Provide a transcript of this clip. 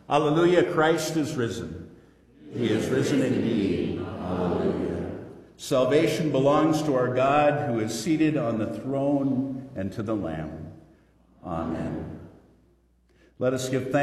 Alleluia, Christ is risen. He is risen indeed. Alleluia. Salvation belongs to our God who is seated on the throne and to the Lamb. Amen. Let us give thanks